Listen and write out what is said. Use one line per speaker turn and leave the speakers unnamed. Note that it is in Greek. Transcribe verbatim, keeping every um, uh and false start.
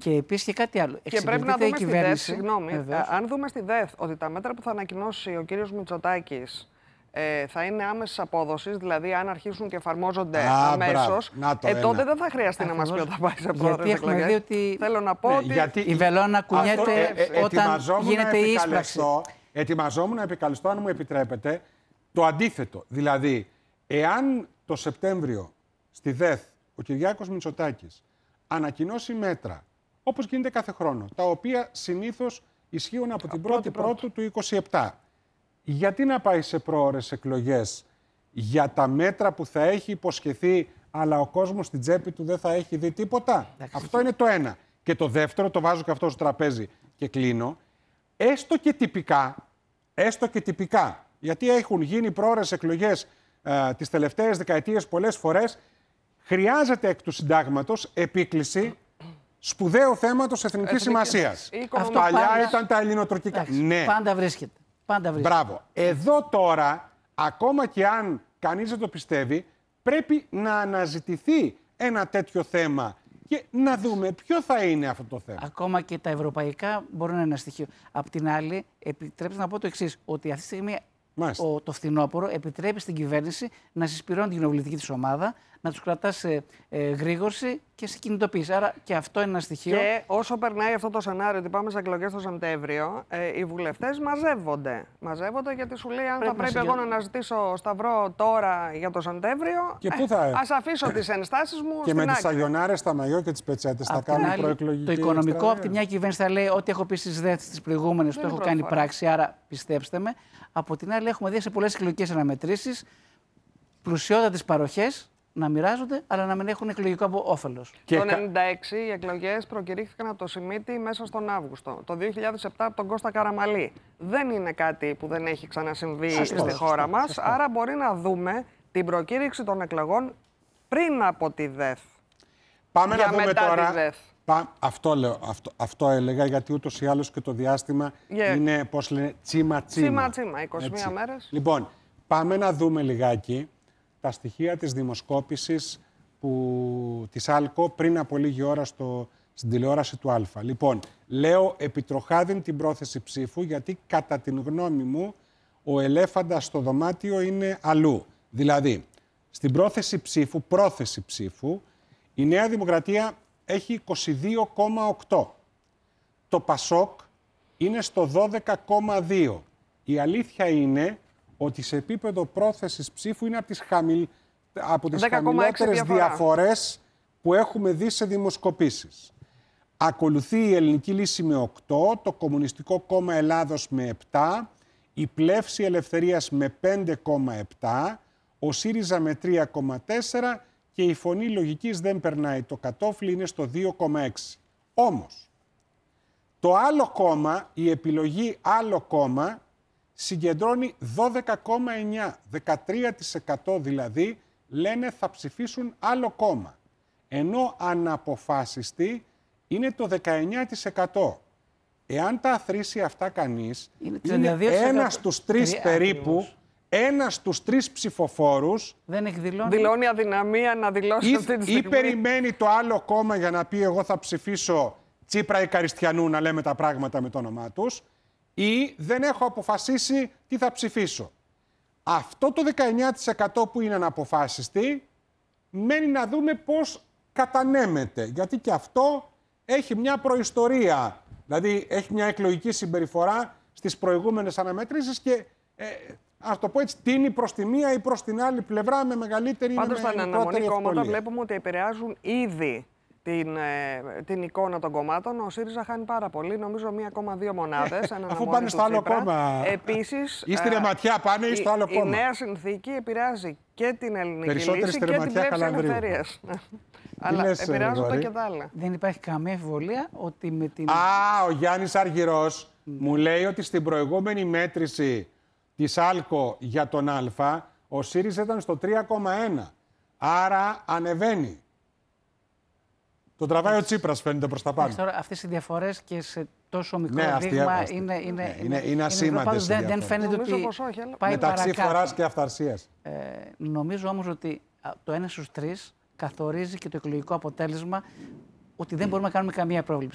Και επίσης και κάτι άλλο.
Και πρέπει να δούμε στη ΔΕΘ, συγγνώμη, βεβαίως. Αν δούμε στη ΔΕΘ ότι τα μέτρα που θα ανακοινώσει ο κύριος Μητσοτάκης ε, θα είναι άμεσης απόδοσης, δηλαδή αν αρχίσουν και εφαρμόζονται αμέσως, ε, τότε δεν θα χρειαστεί Ακριβώς. να μας πει ότι θα πάει σε πρόεδρες εκλογές.
Δει ότι...
Θέλω να πω ναι, ότι
γιατί η βελόνα κουνιέται ε, ε, όταν γίνεται η ίσπραξη.
Ετοιμαζόμουν να επικαλεστώ, αν μου επιτρέπετε, το αντίθετο. Δηλαδή, εάν το Σεπτέμβριο στη ΔΕΘ ο Κυριάκος Μητσοτάκης ανακοινώσει μέτρα, όπως γίνεται κάθε χρόνο, τα οποία συνήθως ισχύουν από την πρώτη πρώτου του είκοσι επτά. Γιατί να πάει σε πρόωρες εκλογές για τα μέτρα που θα έχει υποσχεθεί, αλλά ο κόσμος στην τσέπη του δεν θα έχει δει τίποτα? Αυτό είναι το ένα. Και το δεύτερο, το βάζω και αυτό στο τραπέζι και κλείνω, έστω και τυπικά, έστω και τυπικά, γιατί έχουν γίνει πρόωρες εκλογές ε, τις τελευταίες δεκαετίες πολλές φορές, χρειάζεται εκ του συντάγματος επίκληση σπουδαίου θέματος εθνικής σημασίας.
Αυτό
παλιά
πάντα...
ήταν τα ελληνοτουρκικά. Ναι.
Πάντα βρίσκεται. Πάντα βρίσκεται.
Μπράβο. Εδώ τώρα, ακόμα και αν κανείς δεν το πιστεύει, πρέπει να αναζητηθεί ένα τέτοιο θέμα και να δούμε ποιο θα είναι αυτό το θέμα.
Ακόμα και τα ευρωπαϊκά μπορούν να είναι ένα στοιχείο. Απ' την άλλη, επιτρέψτε να πω το εξής, ότι αυτή τη στιγμή ο, το φθινόπωρο επιτρέπει στην κυβέρνηση να συσπηρώνει την κοινοβουλευτική της ομάδα, να τους κρατά σε ε, γρήγορση και σε κινητοποίηση. Άρα και αυτό είναι ένα στοιχείο.
Και όσο περνάει αυτό το σενάριο ότι πάμε σε εκλογές το Σεπτέμβριο, ε, οι βουλευτές μαζεύονται. Μαζεύονται γιατί σου λέει: αν πρέπει θα πρέπει εγώ να αναζητήσω Σταυρό τώρα για το Σεπτέμβριο,
και πού θα...
ας αφήσω τις ενστάσεις μου.
Και
στην
με
άκρη.
τις αγιονάρες, τα μαγιό και τις πετσέτες θα κάνουν προεκλογική.
Το οικονομικό από τη μια κυβέρνηση θα λέει: ό,τι έχω πει στις ΔΕΘ τις προηγούμενες το έχω κάνει πράξη. Άρα πιστέψτε με. Από την άλλη, έχουμε δει σε πολλές εκλογικές αναμετρήσεις πλουσιότατες παροχές να μοιράζονται, αλλά να μην έχουν εκλογικό όφελος.
Το χίλια εννιακόσια ενενήντα έξι οι εκλογές προκηρύχθηκαν από το Σιμίτι μέσα στον Αύγουστο. Το δύο χιλιάδες επτά από τον Κώστα Καραμαλή. Δεν είναι κάτι που δεν έχει ξανασυμβεί
Σωστό,
στη χώρα
σωστό,
μας.
σωστό.
Άρα μπορεί να δούμε την προκήρυξη των εκλογών πριν από τη ΔΕΘ.
Πάμε
για
να δούμε
μετά
τώρα.
Τη ΔΕΘ.
Πά... Αυτό, λέω, αυτό, αυτό έλεγα, γιατί ούτως ή άλλως και το διάστημα yeah. είναι, πώς λένε, τσίμα-τσίμα.
Τσίμα-τσίμα, είκοσι μία μέρες.
Λοιπόν, πάμε να δούμε λιγάκι τα στοιχεία της δημοσκόπησης που, της ΑΛΚΟ πριν από λίγη ώρα στο, στην τηλεόραση του Α. Λοιπόν, λέω επιτροχάδιν την πρόθεση ψήφου, γιατί κατά την γνώμη μου ο ελέφαντας στο δωμάτιο είναι αλλού. Δηλαδή, στην πρόθεση ψήφου, πρόθεση ψήφου, η Νέα Δημοκρατία έχει είκοσι δύο κόμμα οκτώ. Το ΠΑΣΟΚ είναι στο δώδεκα κόμμα δύο. Η αλήθεια είναι ότι σε επίπεδο πρόθεσης ψήφου είναι από τις, χαμηλ... από τις χαμηλότερες διαφορές που έχουμε δει σε δημοσκοπήσεις. Ακολουθεί η Ελληνική Λύση με οκτώ, το Κομμουνιστικό Κόμμα Ελλάδος με επτά, η Πλεύση Ελευθερίας με πέντε κόμμα επτά, ο ΣΥΡΙΖΑ με τρία κόμμα τέσσερα και η Φωνή Λογικής δεν περνάει το κατόφλι, είναι στο δύο κόμμα έξι. Όμως, το άλλο κόμμα, η επιλογή άλλο κόμμα, συγκεντρώνει δώδεκα κόμμα εννιά. δεκατρία τοις εκατό δηλαδή λένε θα ψηφίσουν άλλο κόμμα. Ενώ αναποφάσιστη είναι το δεκαεννιά τοις εκατό. Εάν τα αθροίσει αυτά κανείς, είναι, είναι ένας στους τρεις περίπου, ένας στους τρεις ψηφοφόρους
δεν εκδηλώνει.
Δηλώνει αδυναμία να δηλώσει
ή,
αυτή τη στιγμή.
Ή περιμένει το άλλο κόμμα για να πει εγώ θα ψηφίσω Τσίπρα ή Καριστιανού, να λέμε τα πράγματα με το όνομά τους, ή δεν έχω αποφασίσει τι θα ψηφίσω. Αυτό το δεκαεννιά τοις εκατό που είναι αναποφάσιστη, μένει να δούμε πώς κατανέμεται. Γιατί και αυτό έχει μια προϊστορία. Δηλαδή έχει μια εκλογική συμπεριφορά στις προηγούμενες αναμετρήσεις και, ε, ας το πω έτσι, τίνει προς τη μία ή προς την άλλη πλευρά με μεγαλύτερη ή με μικρότερη ευκολία.
Πάντως, στα αναμονή κόμματα βλέπουμε ότι επηρεάζουν ήδη την, ε, την εικόνα των κομμάτων. Ο ΣΥΡΙΖΑ χάνει πάρα πολύ, νομίζω μία κόμμα δύο μονάδες.
Αφού πάνε στο άλλο κόμμα.
Επίσης,
ή στη Ρεματιά πάνε ή στο άλλο
η,
κόμμα.
Η νέα συνθήκη επηρεάζει και την Ελληνική Λύση και την Πλεύση Ελευθερίας. Αλλά επηρεάζονται και τα άλλα.
Δεν υπάρχει καμία αμφιβολία ότι με την...
Α, ο Γιάννης Αργυρός mm. μου λέει ότι στην προηγούμενη μέτρηση της ΑΛΚΟ για τον Α, ο ΣΥΡΙΖΑ ήταν στο τρία κόμμα ένα. Άρα ανεβαίνει. Το τραβάει ο Τσίπρας, φαίνεται, προς τα πάνω.
Τώρα, αυτές οι διαφορές και σε τόσο μικρό
ναι,
δείγμα είναι, είναι,
ναι, είναι, είναι ασήμαντες.
Δεν, δεν φαίνεται ότι
όχι, αλλά...
πάει
μεταξύ
παρακάτω.
φοράς και αυθαρσίας.
Ε, νομίζω όμως ότι το ένα στους τρεις καθορίζει και το εκλογικό αποτέλεσμα, ότι δεν μπορούμε να κάνουμε καμία πρόβληψη.